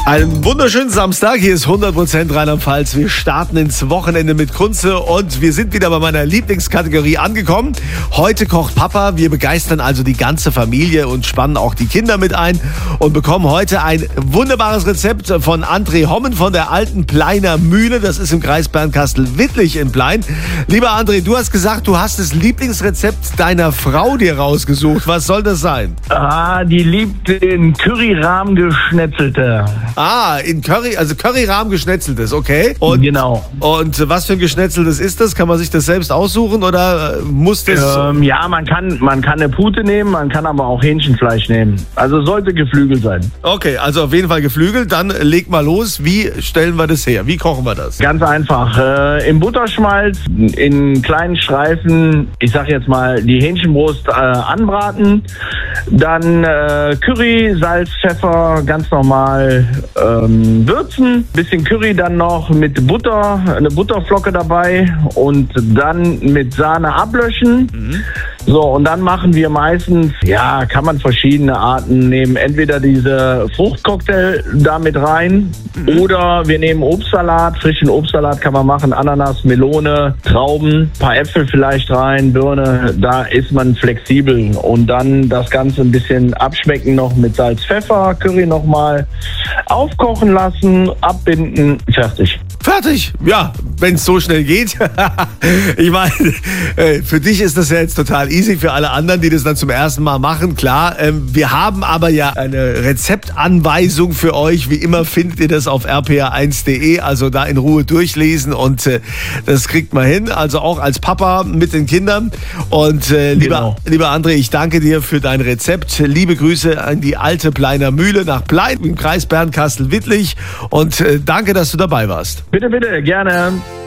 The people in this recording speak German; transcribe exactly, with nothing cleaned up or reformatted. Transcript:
Einen wunderschönen Samstag, hier ist hundert Prozent Rheinland-Pfalz. Wir starten ins Wochenende mit Kunze und wir sind wieder bei meiner Lieblingskategorie angekommen. Heute kocht Papa, wir begeistern also die ganze Familie und spannen auch die Kinder mit ein und bekommen heute ein wunderbares Rezept von André Hommen von der alten Pleiner Mühle. Das ist im Kreis Bernkastel-Wittlich in Plein. Lieber André, du hast gesagt, du hast das Lieblingsrezept deiner Frau dir rausgesucht. Was soll das sein? Ah, die liebt den Curryrahm geschnetzelte. Ah, in Curry, also Curryrahm geschnetzeltes, okay. Und, Genau. Und was für ein geschnetzeltes ist das? Kann man sich das selbst aussuchen oder muss das... Ähm, ja, man kann, man kann eine Pute nehmen, man kann aber auch Hähnchenfleisch nehmen. Also sollte geflügelt sein. Okay, also auf jeden Fall geflügelt. Dann leg mal los. Wie stellen wir das her? Wie kochen wir das? Ganz einfach. Äh, Im Butterschmalz in kleinen Streifen, ich sag jetzt mal, die Hähnchenbrust äh, anbraten. Dann äh, Curry, Salz, Pfeffer, ganz normal ähm, würzen. Bisschen Curry dann noch mit Butter, eine Butterflocke dabei und dann mit Sahne ablöschen. Mhm. So, und dann machen wir meistens, ja, kann man verschiedene Arten nehmen. Entweder diese Fruchtcocktail da mit rein mhm. oder wir nehmen Obstsalat. Frischen Obstsalat kann man machen. Ananas, Melone, Trauben, paar Äpfel vielleicht rein, Birne. Da ist man flexibel. Und dann das Ganze ein bisschen abschmecken noch mit Salz, Pfeffer, Curry nochmal. Aufkochen lassen, abbinden, fertig. Fertig? Ja, wenn es so schnell geht. Ich meine, für dich ist das ja jetzt total easy, für alle anderen, die das dann zum ersten Mal machen, klar. Wir haben aber ja eine Rezeptanweisung für euch. Wie immer findet ihr das auf r p r eins punkt d e, also da in Ruhe durchlesen und das kriegt man hin, also auch als Papa mit den Kindern. Und äh, lieber, genau. lieber André, ich danke dir für dein Rezept. Liebe Grüße an die alte Pleiner Mühle nach Plein im Kreis Bernkastel-Wittlich und äh, danke, dass du dabei warst. Bitte, bitte, gerne.